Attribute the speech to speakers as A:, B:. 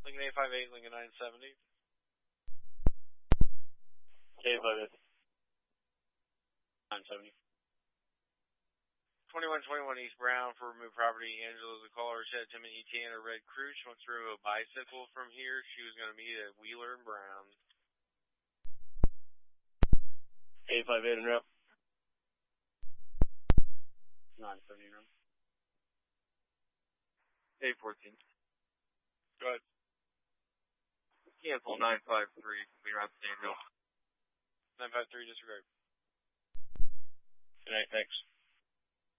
A: Lincoln 858, Lincoln 970.
B: K58.
A: 970. 2121 East Brown for removed property. Angela, the caller, said Tim and ETN a red crew. She wants to remove a bicycle from here. She was going to meet at Wheeler and Brown.
B: 858 and route.
A: 970 room.
B: 814.
A: Go ahead.
B: Cancel 953. We route to Danville.
A: 953, disregard.
B: Good night, thanks.